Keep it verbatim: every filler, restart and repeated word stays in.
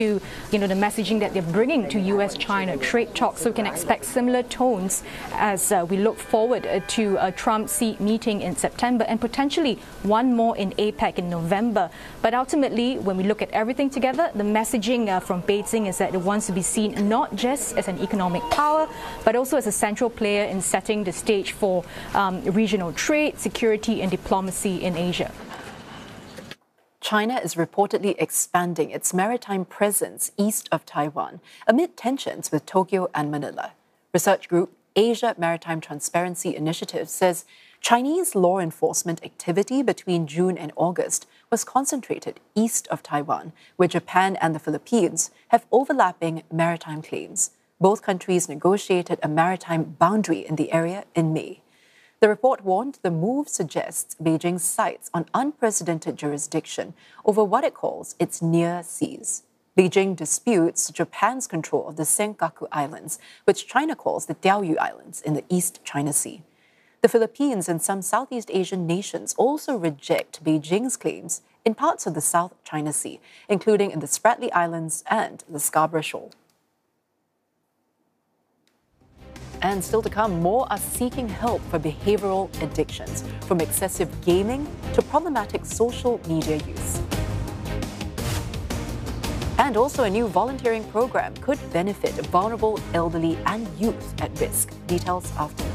to, you know, the messaging that they're bringing to U S China trade talks. So we can expect similar tones as uh, we look forward uh, to a Trump-Xi meeting in September and potentially one more in APEC in November. But ultimately, when we look at everything together, the messaging uh, from Beijing is that it wants to be seen not just as an economic power, but also as a central player in setting the stage for um, regional trade, security and diplomacy in Asia. China is reportedly expanding its maritime presence east of Taiwan amid tensions with Tokyo and Manila. Research group Asia Maritime Transparency Initiative says Chinese law enforcement activity between June and August was concentrated east of Taiwan, where Japan and the Philippines have overlapping maritime claims. Both countries negotiated a maritime boundary in the area in May. The report warned the move suggests Beijing sights on unprecedented jurisdiction over what it calls its near seas. Beijing disputes Japan's control of the Senkaku Islands, which China calls the Diaoyu Islands in the East China Sea. The Philippines and some Southeast Asian nations also reject Beijing's claims in parts of the South China Sea, including in the Spratly Islands and the Scarborough Shoal. And still to come, more are seeking help for behavioral addictions, from excessive gaming to problematic social media use. And also, a new volunteering program could benefit vulnerable elderly and youth at risk. Details after.